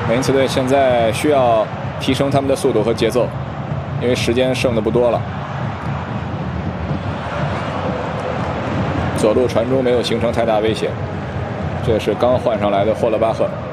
美因茨队现在需要提升他们的速度和节奏，因为时间剩的不多了。左路传中没有形成太大威胁，这是刚换上来的霍勒巴赫。